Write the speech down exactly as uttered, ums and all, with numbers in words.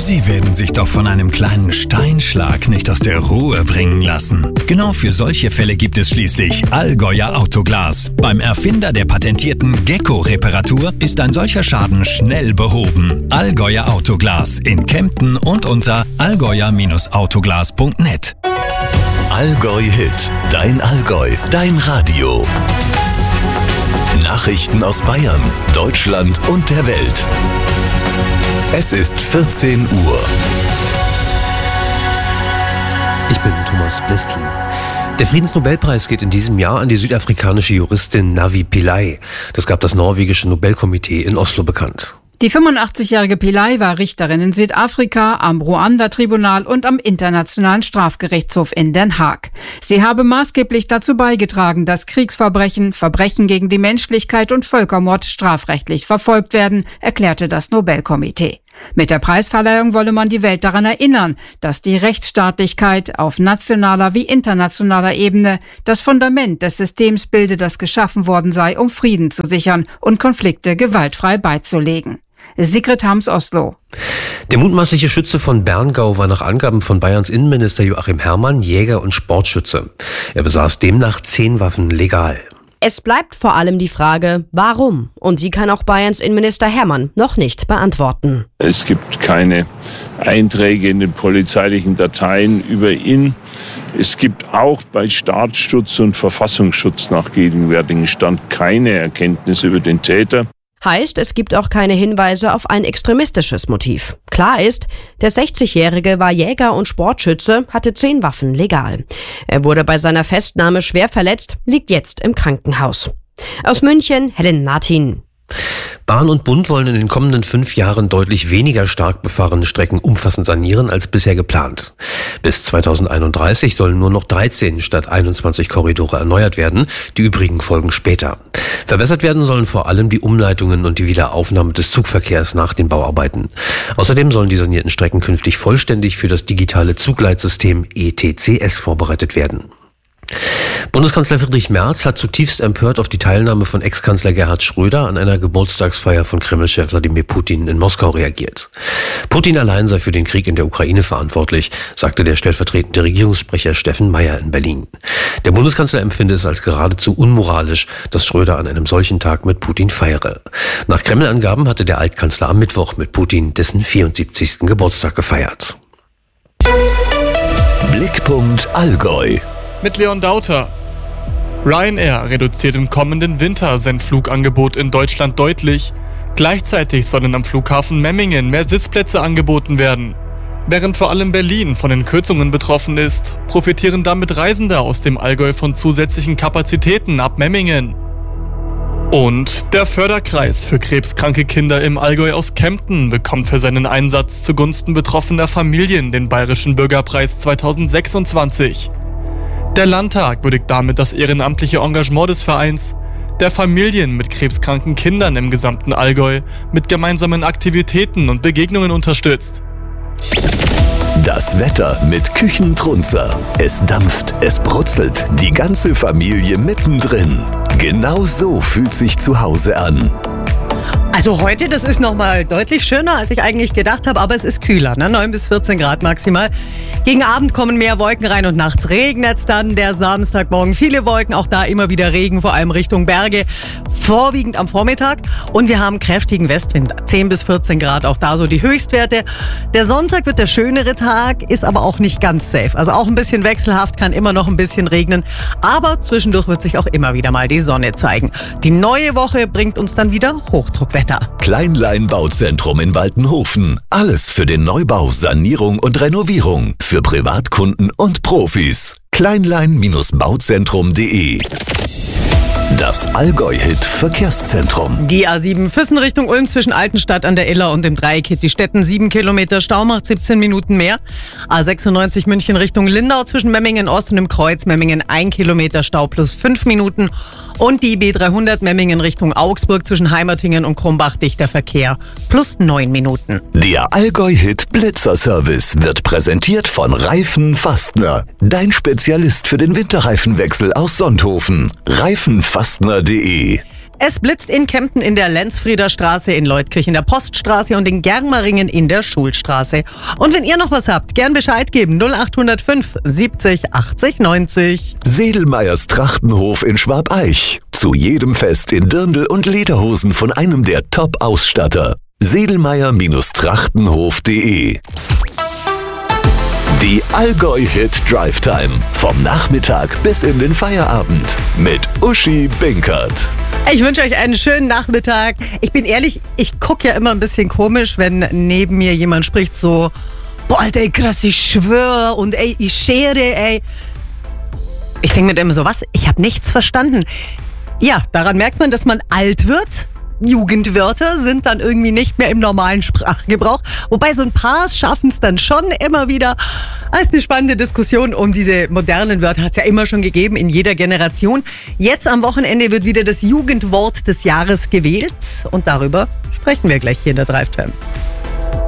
Sie werden sich doch von einem kleinen Steinschlag nicht aus der Ruhe bringen lassen. Genau für solche Fälle gibt es schließlich Allgäuer Autoglas. Beim Erfinder der patentierten Gecko-Reparatur ist ein solcher Schaden schnell behoben. Allgäuer Autoglas in Kempten und unter allgäuer Autoglas punkt net. Allgäu Hit, dein Allgäu, dein Radio. Nachrichten aus Bayern, Deutschland und der Welt. Es ist vierzehn Uhr. Ich bin Thomas Bliskin. Der Friedensnobelpreis geht in diesem Jahr an die südafrikanische Juristin Navi Pillay. Das gab das norwegische Nobelkomitee in Oslo bekannt. Die fünfundachtzigjährige Pillay war Richterin in Südafrika, am Ruanda-Tribunal und am Internationalen Strafgerichtshof in Den Haag. Sie habe maßgeblich dazu beigetragen, dass Kriegsverbrechen, Verbrechen gegen die Menschlichkeit und Völkermord strafrechtlich verfolgt werden, erklärte das Nobelkomitee. Mit der Preisverleihung wolle man die Welt daran erinnern, dass die Rechtsstaatlichkeit auf nationaler wie internationaler Ebene das Fundament des Systems bilde, das geschaffen worden sei, um Frieden zu sichern und Konflikte gewaltfrei beizulegen. Sigrid Hams, Oslo. Der mutmaßliche Schütze von Berngau war nach Angaben von Bayerns Innenminister Joachim Herrmann Jäger und Sportschütze. Er besaß demnach zehn Waffen legal. Es bleibt vor allem die Frage, warum? Und die kann auch Bayerns Innenminister Herrmann noch nicht beantworten. Es gibt keine Einträge in den polizeilichen Dateien über ihn. Es gibt auch bei Staatsschutz und Verfassungsschutz nach gegenwärtigem Stand keine Erkenntnisse über den Täter. Heißt, es gibt auch keine Hinweise auf ein extremistisches Motiv. Klar ist, der sechzigjährige war Jäger und Sportschütze, hatte zehn Waffen legal. Er wurde bei seiner Festnahme schwer verletzt, liegt jetzt im Krankenhaus. Aus München, Helen Martin. Bahn und Bund wollen in den kommenden fünf Jahren deutlich weniger stark befahrene Strecken umfassend sanieren als bisher geplant. Bis zweitausendeinunddreißig sollen nur noch dreizehn statt einundzwanzig Korridore erneuert werden, die übrigen folgen später. Verbessert werden sollen vor allem die Umleitungen und die Wiederaufnahme des Zugverkehrs nach den Bauarbeiten. Außerdem sollen die sanierten Strecken künftig vollständig für das digitale Zugleitsystem E T C S vorbereitet werden. Bundeskanzler Friedrich Merz hat zutiefst empört auf die Teilnahme von Ex-Kanzler Gerhard Schröder an einer Geburtstagsfeier von Kreml-Chef Wladimir Putin in Moskau reagiert. Putin allein sei für den Krieg in der Ukraine verantwortlich, sagte der stellvertretende Regierungssprecher Steffen Meyer in Berlin. Der Bundeskanzler empfinde es als geradezu unmoralisch, dass Schröder an einem solchen Tag mit Putin feiere. Nach Kreml-Angaben hatte der Altkanzler am Mittwoch mit Putin dessen vierundsiebzigsten Geburtstag gefeiert. Blickpunkt Allgäu. Mit Leon Dauter. Ryanair reduziert im kommenden Winter sein Flugangebot in Deutschland deutlich. Gleichzeitig sollen am Flughafen Memmingen mehr Sitzplätze angeboten werden. Während vor allem Berlin von den Kürzungen betroffen ist, profitieren damit Reisende aus dem Allgäu von zusätzlichen Kapazitäten ab Memmingen. Und der Förderkreis für krebskranke Kinder im Allgäu aus Kempten bekommt für seinen Einsatz zugunsten betroffener Familien den Bayerischen Bürgerpreis zweitausendsechsundzwanzig. Der Landtag würdigt damit das ehrenamtliche Engagement des Vereins, der Familien mit krebskranken Kindern im gesamten Allgäu mit gemeinsamen Aktivitäten und Begegnungen unterstützt. Das Wetter mit Küchentrunzer. Es dampft, es brutzelt, die ganze Familie mittendrin. Genau so fühlt sich zu Hause an. Also heute, das ist nochmal deutlich schöner, als ich eigentlich gedacht habe, aber es ist kühler, ne? neun bis vierzehn Grad maximal. Gegen Abend kommen mehr Wolken rein und nachts regnet es dann. Der Samstagmorgen viele Wolken, auch da immer wieder Regen, vor allem Richtung Berge, vorwiegend am Vormittag. Und wir haben kräftigen Westwind, zehn bis vierzehn Grad, auch da so die Höchstwerte. Der Sonntag wird der schönere Tag, ist aber auch nicht ganz safe. Also auch ein bisschen wechselhaft, kann immer noch ein bisschen regnen. Aber zwischendurch wird sich auch immer wieder mal die Sonne zeigen. Die neue Woche bringt uns dann wieder Hochdruckwetter. Kleinlein Bauzentrum in Waltenhofen. Alles für den Neubau, Sanierung und Renovierung. Für Privatkunden und Profis. kleinlein Bauzentrum punkt de. Das Allgäu-Hit Verkehrszentrum. Die A sieben Füssen Richtung Ulm zwischen Altenstadt an der Iller und dem Dreieck Hittistetten sieben Kilometer Stau, macht siebzehn Minuten mehr. A sechsundneunzig München Richtung Lindau zwischen Memmingen Ost und dem Kreuz Memmingen ein Kilometer Stau plus fünf Minuten. Und die B dreihundert Memmingen Richtung Augsburg zwischen Heimertingen und Krumbach dichter Verkehr plus neun Minuten. Der Allgäu-Hit Blitzerservice wird präsentiert von Reifen Fastner. Dein Spezialist für den Winterreifenwechsel aus Sonthofen. Reifenfastner punkt de. Es blitzt in Kempten in der Lenzfrieder Straße, in Leutkirch in der Poststraße und in Germeringen in der Schulstraße. Und wenn ihr noch was habt, gern Bescheid geben. null acht null fünf siebzig achtzig neunzig. Sedelmeyers Trachtenhof in Schwabeich. Zu jedem Fest in Dirndl und Lederhosen von einem der Top-Ausstatter. Sedelmeyer-Trachtenhof punkt de. Die Allgäu-Hit Drive Time. Vom Nachmittag bis in den Feierabend. Mit Uschi Binkert. Ich wünsche euch einen schönen Nachmittag. Ich bin ehrlich, ich gucke ja immer ein bisschen komisch, wenn neben mir jemand spricht so, boah, Alter, ey, krass, ich schwöre und ey, ich schere, ey. Ich denke mir immer so, was? Ich habe nichts verstanden. Ja, daran merkt man, dass man alt wird. Jugendwörter sind dann irgendwie nicht mehr im normalen Sprachgebrauch. Wobei so ein paar schaffen es dann schon immer wieder. Das ist eine spannende Diskussion um diese modernen Wörter. Hat es ja immer schon gegeben in jeder Generation. Jetzt am Wochenende wird wieder das Jugendwort des Jahres gewählt. Und darüber sprechen wir gleich hier in der Drive Time.